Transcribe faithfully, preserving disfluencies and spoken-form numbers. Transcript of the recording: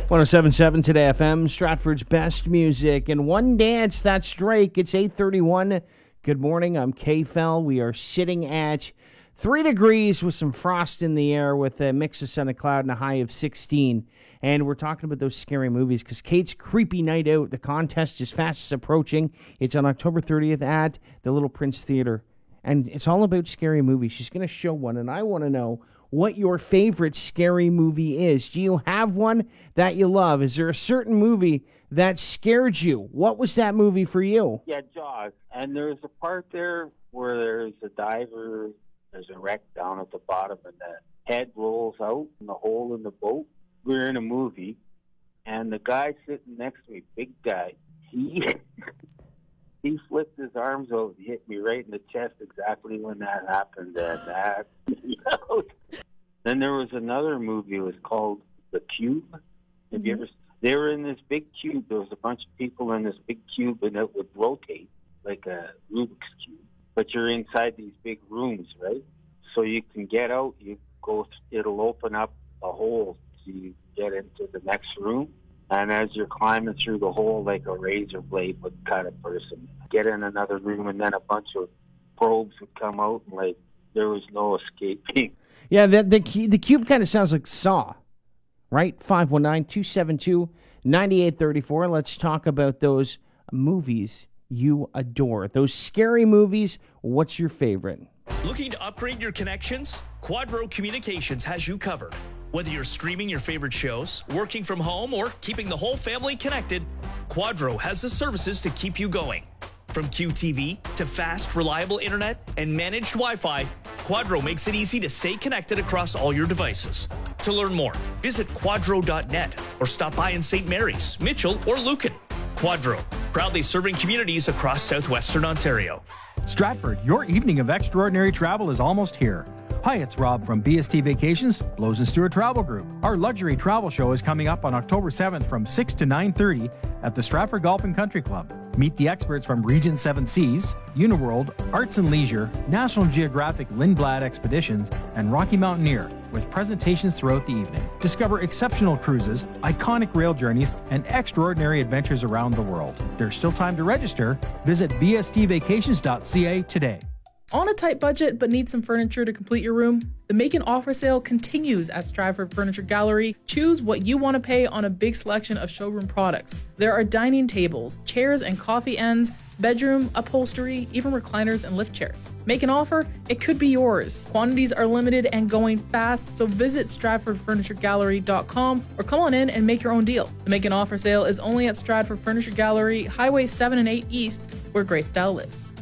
one oh seven point seven Today F M, Stratford's best music. And one dance, that's Drake. It's eight thirty-one. Good morning, I'm K-Fel. We are sitting at three degrees with some frost in the air with a mix of sun and cloud and a high of sixteen. And we're talking about those scary movies because Kate's Creepy Night Out, the contest is fast approaching. It's on October thirtieth at the Little Prince Theater. And it's all about scary movies. She's going to show one, and I want to know what your favorite scary movie is. Do you have one that you love? Is there a certain movie that scared you? What was that movie for you? Yeah, Jaws. And there's a part there where there's a diver, there's a wreck down at the bottom, and the head rolls out in the hole in the boat. We're in a movie, and the guy sitting next to me, big guy, he he flipped his arms out and hit me right in the chest exactly when that happened. And that, you know. Then there was another movie. It was called The Cube. Have mm-hmm. you ever? They were in this big cube. There was a bunch of people in this big cube, and it would rotate like a Rubik's Cube. But you're inside these big rooms, right? So you can get out. You go. It'll open up a hole. So you get into the next room. And as you're climbing through the hole, like a razor blade would cut a person. Get in another room, and then a bunch of probes would come out, and like there was no escaping. Yeah, the the, the cube kind of sounds like Saw, right? five one nine, two seven two, nine eight three four. Let's talk about those movies you adore. Those scary movies, what's your favorite? Looking to upgrade your connections? Quadro Communications has you covered. Whether you're streaming your favorite shows, working from home, or keeping the whole family connected, Quadro has the services to keep you going. From Q T V to fast, reliable internet and managed Wi-Fi, Quadro makes it easy to stay connected across all your devices. To learn more, visit quadro dot net or stop by in Saint Mary's, Mitchell, or Lucan. Quadro, proudly serving communities across southwestern Ontario. Stratford, your evening of extraordinary travel is almost here. Hi, it's Rob from B S T Vacations, Blows and Stewart Travel Group. Our luxury travel show is coming up on October seventh from six to nine thirty at the Stratford Golf and Country Club. Meet the experts from Regent Seven Seas, Uniworld, Arts and Leisure, National Geographic Lindblad Expeditions, and Rocky Mountaineer, with presentations throughout the evening. Discover exceptional cruises, iconic rail journeys, and extraordinary adventures around the world. There's still time to register. Visit b s t vacations dot c a today. On a tight budget but need some furniture to complete your room? The Make an Offer sale continues at Stratford Furniture Gallery. Choose what you want to pay on a big selection of showroom products. There are dining tables, chairs and coffee ends, bedroom, upholstery, even recliners and lift chairs. Make an offer? It could be yours. Quantities are limited and going fast, so visit stratford furniture gallery dot com or come on in and make your own deal. The Make an Offer sale is only at Stratford Furniture Gallery, Highway seven and eight East, where great style lives.